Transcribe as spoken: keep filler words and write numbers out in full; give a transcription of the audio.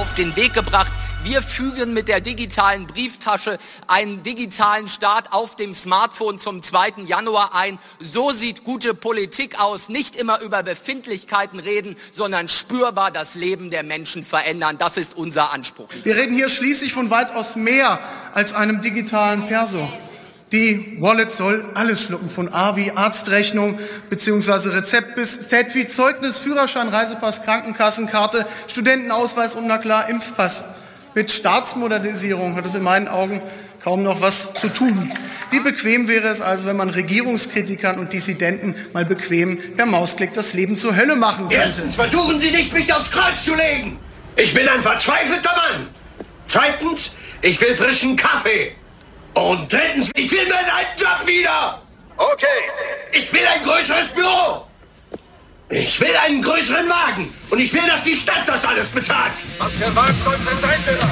auf den Weg gebracht. Wir fügen mit der digitalen Brieftasche einen digitalen Start auf dem Smartphone zum zweiten Januar ein. So sieht gute Politik aus. Nicht immer über Befindlichkeiten reden, sondern spürbar das Leben der Menschen verändern. Das ist unser Anspruch. Wir reden hier schließlich von weitaus mehr als einem digitalen Perso. Die Wallet soll alles schlucken, von A wie Arztrechnung bzw. Rezept bis Z wie Zeugnis, Führerschein, Reisepass, Krankenkassenkarte, Studentenausweis und na klar Impfpass. Mit Staatsmodernisierung hat es in meinen Augen kaum noch was zu tun. Wie bequem wäre es also, wenn man Regierungskritikern und Dissidenten mal bequem per Mausklick das Leben zur Hölle machen könnte? Erstens, versuchen Sie nicht, mich aufs Kreuz zu legen. Ich bin ein verzweifelter Mann. Zweitens, ich will frischen Kaffee. Und drittens, ich will meinen alten Job wieder. Okay. Ich will ein größeres Büro. Ich will einen größeren Wagen. Und ich will, dass die Stadt das alles bezahlt. Was für ein Wagen soll denn